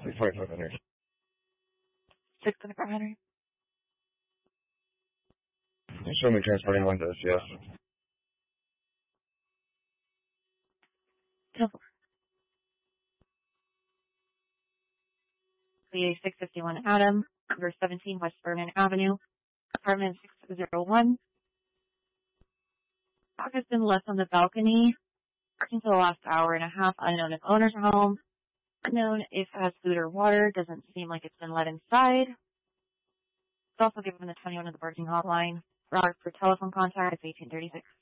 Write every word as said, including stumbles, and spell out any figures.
forty-five Henry. six twenty-four Henry. Show me transporting windows, yes. six fifty-one Adam, number seventeen West Vernon Avenue, apartment six oh one. Dog has been left on the balcony until the last hour and a half. Unknown if owners are home. Unknown if it has food or water. Doesn't seem like it's been let inside. It's also given the twenty-one of the parking hotline. For, for telephone contact, it's eighteen thirty-six.